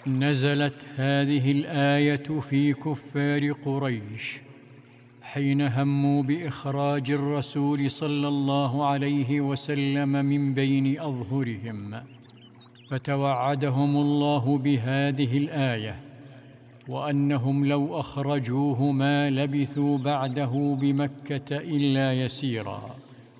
نزلت هذه الآية في كفار قريش حين هموا بإخراج الرسول صلى الله عليه وسلم من بين أظهرهم، فتوعدهم الله بهذه الآية، وأنهم لو أخرجوه ما لبثوا بعده بمكة إلا يسيرا،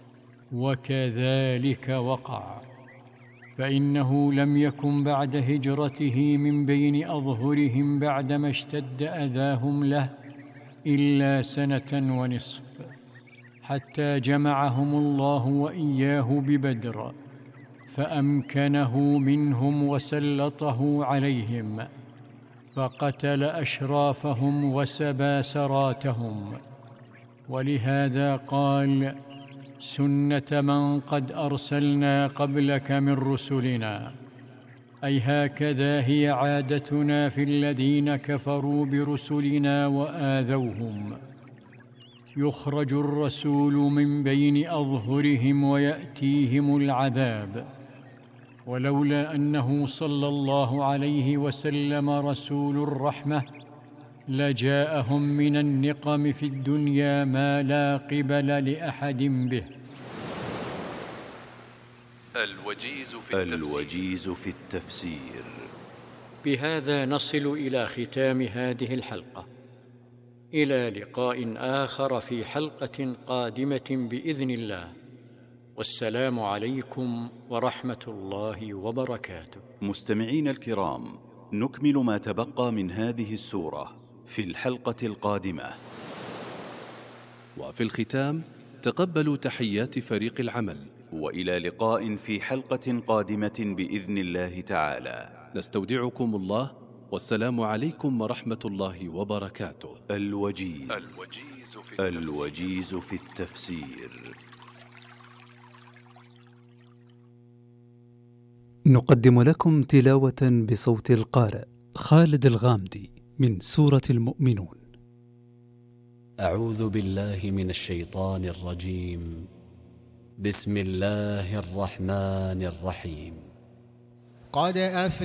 وكذلك وقع، فإنه لم يكن بعد هجرته من بين أظهرهم بعدما اشتد أذاهم له إلا 1.5 سنة، حتى جمعهم الله وإياه ببدر، فأمكنه منهم وسلطه عليهم، فقتل أشرافهم وسبى سراتهم. ولهذا قال: سنة من قد أرسلنا قبلك من رسلنا، أي هكذا هي عادتنا في الذين كفروا برسلنا وآذوهم. يخرج الرسول من بين أظهرهم ويأتيهم العذاب، ولولا أنه صلى الله عليه وسلم رسول الرحمة لجاءهم من النقم في الدنيا ما لا قبل لأحد به. الوجيز في التفسير. بهذا نصل إلى ختام هذه الحلقة، إلى لقاء آخر في حلقة قادمة بإذن الله، والسلام عليكم ورحمة الله وبركاته. مستمعين الكرام، نكمل ما تبقى من هذه السورة في الحلقة القادمة. وفي الختام تقبلوا تحيات فريق العمل، وإلى لقاء في حلقة قادمة بإذن الله تعالى. نستودعكم الله، والسلام عليكم ورحمة الله وبركاته. الوجيز في التفسير. نقدم لكم تلاوة بصوت القارئ خالد الغامدي من سورة المؤمنون. أعوذ بالله من الشيطان الرجيم. بسم الله الرحمن الرحيم. قد